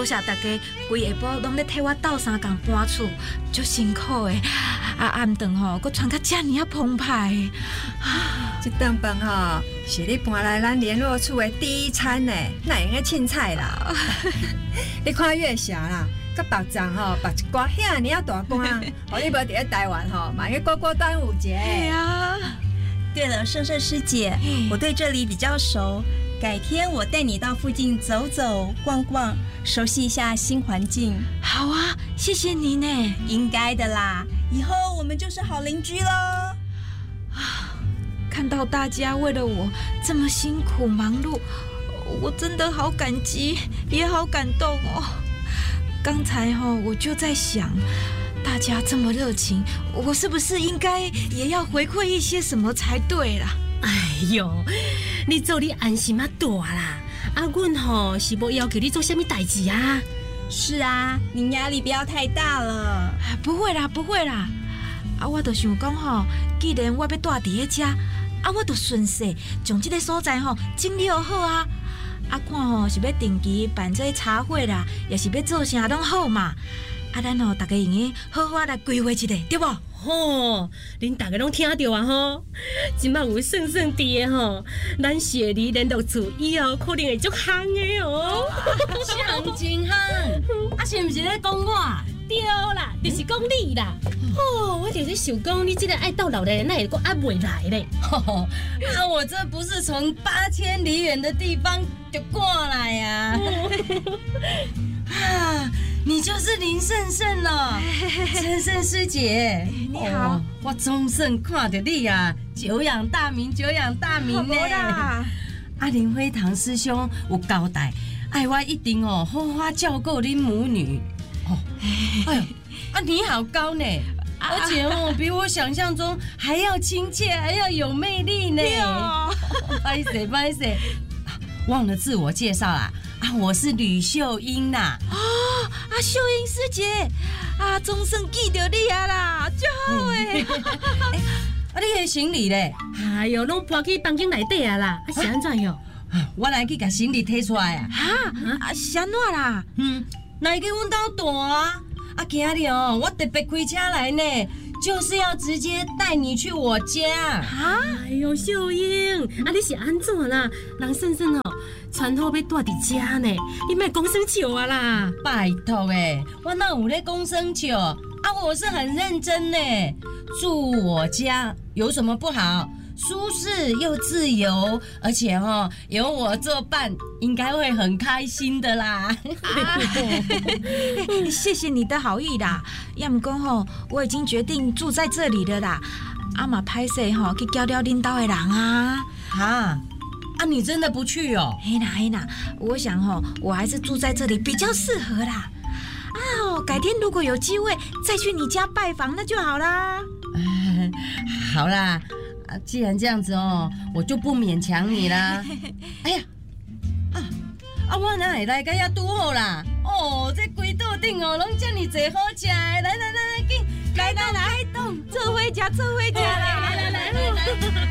多谢大家规下晡拢咧替我斗相共搬厝，足辛苦的。暗顿吼，佮穿甲遮尔啊澎湃。 这顿饭吼是你搬来咱联络处的第一餐呢，哪用个凊彩啦？你看月霞啦，甲别站吼，别一寡遐尔啊大官，互你无伫咧台湾吼，嘛去过端午节。 哎呀， 对了，盛盛师姐，我对这里比较熟，改天我带你到附近走走逛逛，熟悉一下新环境。 好啊，谢谢你呢。 应该的啦，以后我们就是好邻居了。 看到大家为了我这么辛苦忙碌，我真的好感激，也好感动哦。刚才我就在想，大家这么热情，我是不是应该也要回馈一些什么才对啦？ 哎呦，你做你安心啊大啦！阮是无要求你做什么代志啊？ 是啊，您压力不要太大了。 不会啦，不会啦。我就想讲既然我要住伫咧遮，我就顺势将这个所在整理好啊。看是要定期办这茶会啦，也是要做啥拢好嘛。咱大家用个好好来规划一下，对不？ 吼，恁大家拢听到啊吼！今麦有盛盛伫的咱雪梨联络处以后可能会足夯的哦。 像真夯，是毋是咧讲我？ 对啦，就是讲你啦。我就是想讲，你这个爱到老的人，那也够爱未来嘞。 我这不是从8000里远的地方就过来呀。你就是林盛盛了，盛盛师姐， 你好。 我总算看到你啊，久仰大名，久仰大名呢。林辉堂师兄有交代，爱我一定好好照顾恁母女。哎呦，你好高呢，而且比我想象中还要亲切，还要有魅力呢。不好意思，忘了自我介绍啦。我是吕秀英啦。 秀英师姐，总算记到你啊啦，足好诶。 你的行李咧？ 哎呦，拢搬去房间内底啊啦，是安怎哟？ 我来去把行李摕出来啊。 是安怎啦？ 来去阮家住啊！今日我特别开车来呢，就是要直接带你去我家。 哎呦，秀英，你是安怎啦？人盛盛传好要住伫家呢，你莫讲生笑啊啦！ 拜托我哪有咧讲生笑我是很认真呢。住我家有什么不好？舒适又自由，而且有我作伴，应该会很开心的啦。 谢谢你的好意啦，要不讲我已经决定住在这里了啦。嘛歹势去叫了恁家的人啊。 你真的不去哦？ 嘿啦，我想我还是住在这里比较适合啦。改天如果有机会再去你家拜访，那就好啦。 好啦，既然这样子我就不勉强你啦。哎呀，我哪会来个遐拄好啦？这规桌顶拢这么多好吃的，来，紧， 来，做伙食，来。